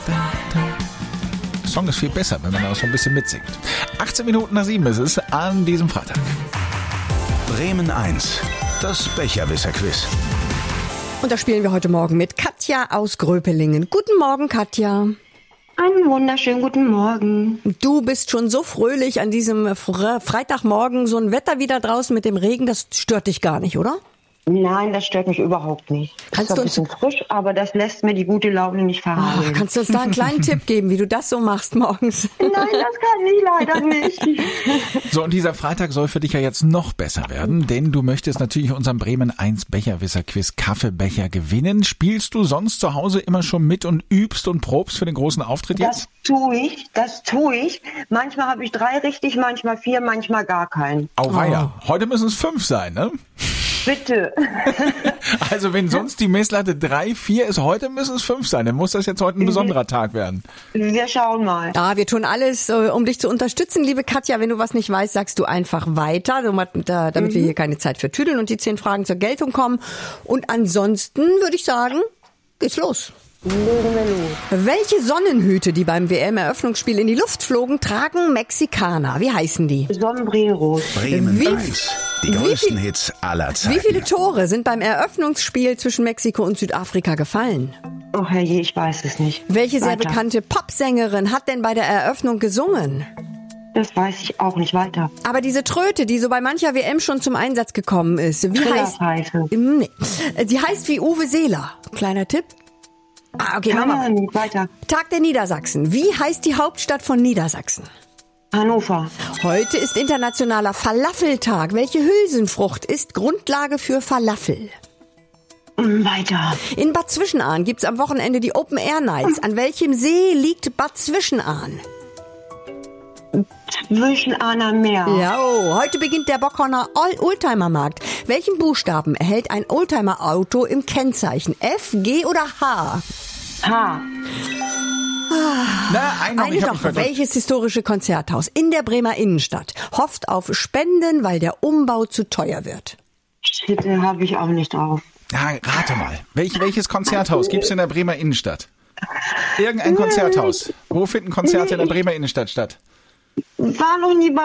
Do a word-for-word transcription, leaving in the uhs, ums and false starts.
Der Song ist viel besser, wenn man auch so ein bisschen mitsingt. achtzehn Minuten nach sieben ist es an diesem Freitag. Bremen eins, das Becherwisser-Quiz. Und da spielen wir heute Morgen mit Katja aus Gröpelingen. Guten Morgen, Katja. Einen wunderschönen guten Morgen. Du bist schon so fröhlich an diesem Freitagmorgen. So ein Wetter wieder draußen mit dem Regen, das stört dich gar nicht, oder? Nein, das stört mich überhaupt nicht. Kannst ist du ein bisschen frisch, aber das lässt mir die gute Laune nicht verraten. Oh, kannst du uns da einen kleinen Tipp geben, wie du das so machst morgens? Nein, das kann ich leider nicht. So, und dieser Freitag soll für dich ja jetzt noch besser werden, denn du möchtest natürlich unseren Bremen eins Becherwisser-Quiz Kaffeebecher gewinnen. Spielst du sonst zu Hause immer schon mit und übst und probst für den großen Auftritt jetzt? Das tue ich, das tue ich. Manchmal habe ich drei richtig, manchmal vier, manchmal gar keinen. Auweia, oh. Heute müssen es fünf sein, ne? Bitte. Also wenn sonst die Messlatte drei, vier ist, heute müssen es fünf sein. Dann muss das jetzt heute ein besonderer Tag werden. Wir schauen mal. Ja, wir tun alles, um dich zu unterstützen, liebe Katja. Wenn du was nicht weißt, sagst du einfach weiter, damit mhm. wir hier keine Zeit für Tüdeln und die zehn Fragen zur Geltung kommen. Und ansonsten würde ich sagen, geht's los. Legen wir los. Welche Sonnenhüte, die beim W M-Eröffnungsspiel in die Luft flogen, tragen Mexikaner? Wie heißen die? Sombreros. Bremen Wie- eins, die größten viel- Hits aller Zeiten. Wie viele Tore sind beim Eröffnungsspiel zwischen Mexiko und Südafrika gefallen? Oh herrje, ich weiß es nicht. Welche sehr Weiter. bekannte Popsängerin hat denn bei der Eröffnung gesungen? Das weiß ich auch nicht weiter. Aber diese Tröte, die so bei mancher W M schon zum Einsatz gekommen ist, wie heißt... Trillerpfeife. Nee. Sie heißt wie Uwe Seeler. Kleiner Tipp. Ah, okay, Keine Mama. Ahnung, weiter. Tag der Niedersachsen. Wie heißt die Hauptstadt von Niedersachsen? Hannover. Heute ist internationaler Falafeltag. Welche Hülsenfrucht ist Grundlage für Falafel? Mm, Weiter. In Bad Zwischenahn gibt's am Wochenende die Open Air Nights. An welchem See liegt Bad Zwischenahn? Zwischen Ahner Meer. Ja, oh, heute beginnt der Bockhorner Oldtimer-Markt. Welchen Buchstaben erhält ein Oldtimer-Auto im Kennzeichen? F, G oder H? H. Na, ein noch, Eine ich hab doch, mich verdrückt. welches historische Konzerthaus in der Bremer Innenstadt hofft auf Spenden, weil der Umbau zu teuer wird? Shit, habe ich auch nicht drauf. Ja, rate mal. Welch, welches Konzerthaus gibt's in der Bremer Innenstadt? Irgendein Konzerthaus. Wo finden Konzerte in der Bremer Innenstadt statt? War noch nie bei